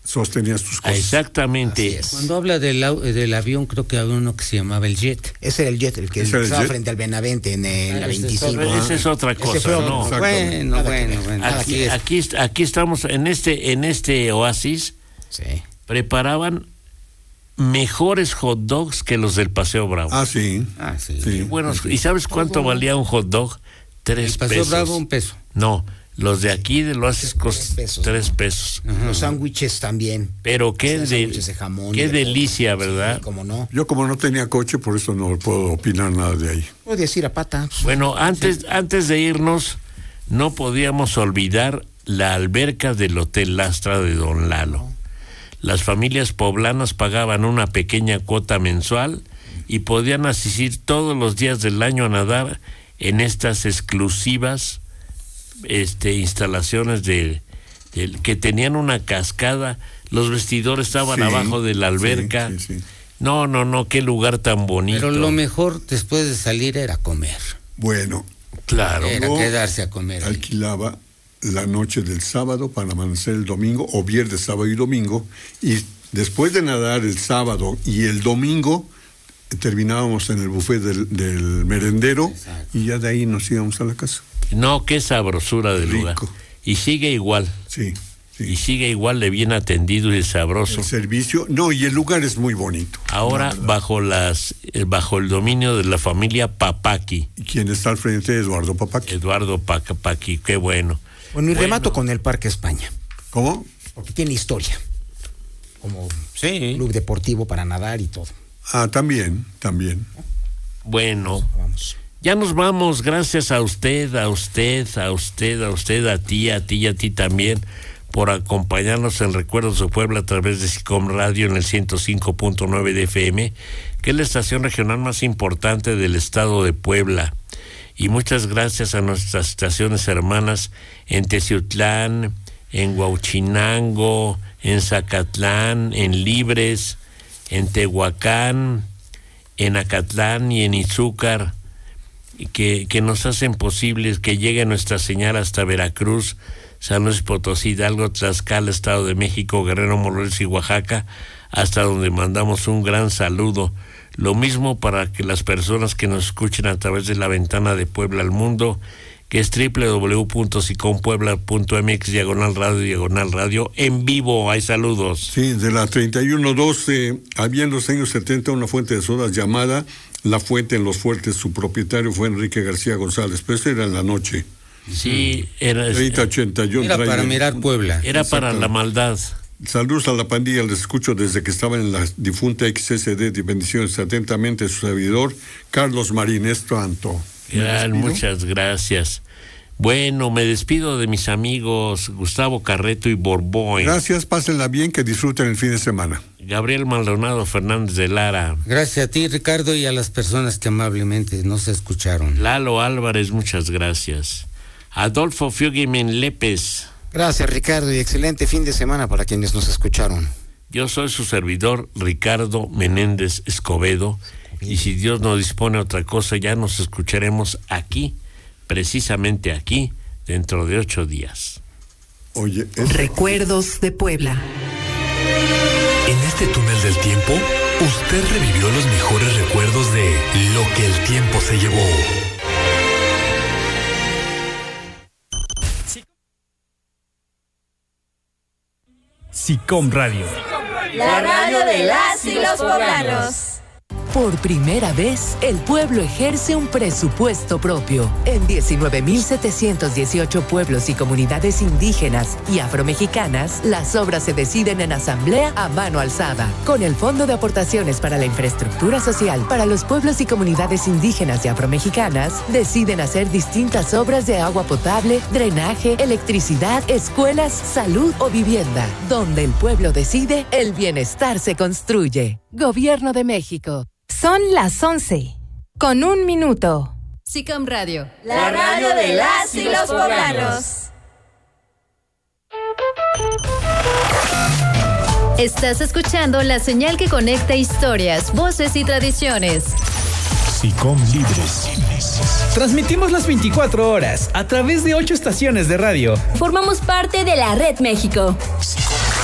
sostenías tus cosas. Exactamente. Cuando habla del avión, creo que había uno que se llamaba el Jet. Ese era el Jet, el que estaba frente al Benavente en la 25. Esa es otra cosa, ¿no? Bueno. Aquí estamos en este oasis. Sí. Preparaban mejores hot dogs que los del Paseo Bravo. Sí. Sí. Bueno, ¿y sabes cuánto valía un hot dog? 3 pesos. El Paseo Bravo, $1. No, los de aquí del oasis costan 3 pesos. Los sándwiches también. Pero qué sándwiches de jamón. Qué delicia, ¿verdad? Sí, cómo no. Yo como no tenía coche, por eso no puedo opinar nada de ahí. Podías ir a pata. Bueno, antes de irnos, no podíamos olvidar la alberca del Hotel Lastra de Don Lalo. Las familias poblanas pagaban una pequeña cuota mensual y podían asistir todos los días del año a nadar en estas exclusivas instalaciones que tenían una cascada. Los vestidores estaban abajo de la alberca. Sí. No, qué lugar tan bonito. Pero lo mejor después de salir era comer. Bueno, claro. Era quedarse a comer. Alquilaba la noche del sábado para amanecer el domingo, o viernes, sábado y domingo, y después de nadar el sábado y el domingo terminábamos en el buffet del merendero. Exacto. Y ya de ahí nos íbamos a la casa. No, qué sabrosura de lugar. Y sigue igual. Sí. Y sigue igual de bien atendido y sabroso. El servicio, y el lugar es muy bonito. Ahora bajo el dominio de la familia Papaki. ¿Y quién está al frente? Eduardo Papaki. Eduardo Papaki, qué bueno. Bueno, y remato con el Parque España. ¿Cómo? Porque tiene historia. Como club deportivo para nadar y todo. También. Bueno, vamos. Ya nos vamos. Gracias a usted, a ti también, por acompañarnos en Recuerdos de Puebla a través de SICOM Radio en el 105.9 de FM, que es la estación regional más importante del estado de Puebla. Y muchas gracias a nuestras estaciones hermanas en Teciutlán, en Huauchinango, en Zacatlán, en Libres, en Tehuacán, en Acatlán y en Izúcar, que nos hacen posibles que llegue nuestra señal hasta Veracruz, San Luis Potosí, Hidalgo, Tlaxcala, Estado de México, Guerrero, Morelos y Oaxaca, hasta donde mandamos un gran saludo. Lo mismo para que las personas que nos escuchen a través de la ventana de Puebla al mundo, que es www.sicompuebla.mx/radio en vivo. Hay saludos. Sí, de la 3112, había en los años 70 una fuente de sodas llamada La Fuente en Los Fuertes. Su propietario fue Enrique García González, pero eso era en la noche. Sí, era 3081. Era para mirar Puebla. Era para la maldad. Saludos a la pandilla, les escucho desde que estaba en la difunta XSD, de bendiciones atentamente, su servidor, Carlos Marín Anto. Muchas gracias. Bueno, me despido de mis amigos Gustavo Carreto y Borboy. Gracias, pásenla bien, que disfruten el fin de semana. Gabriel Maldonado Fernández de Lara. Gracias a ti, Ricardo, y a las personas que amablemente nos escucharon. Lalo Álvarez, muchas gracias. Adolfo Fioguimen Lépez. Gracias, Ricardo, y excelente fin de semana para quienes nos escucharon. Yo soy su servidor, Ricardo Menéndez Escobedo, y si Dios no dispone otra cosa, ya nos escucharemos aquí, precisamente aquí, dentro de 8 días. Oye, Recuerdos de Puebla. En este túnel del tiempo, usted revivió los mejores recuerdos de lo que el tiempo se llevó. SICOM Radio. La radio de las y los poblanos. Por primera vez, el pueblo ejerce un presupuesto propio. En 19.718 pueblos y comunidades indígenas y afromexicanas, las obras se deciden en asamblea a mano alzada. Con el Fondo de Aportaciones para la Infraestructura Social para los pueblos y comunidades indígenas y afromexicanas, deciden hacer distintas obras de agua potable, drenaje, electricidad, escuelas, salud o vivienda. Donde el pueblo decide, el bienestar se construye. Gobierno de México. Son las 11:01. SICOM Radio, la radio de las y los poblanos. Estás escuchando la señal que conecta historias, voces y tradiciones. SICOM Libres. Transmitimos las 24 horas a través de 8 estaciones de radio. Formamos parte de la Red México.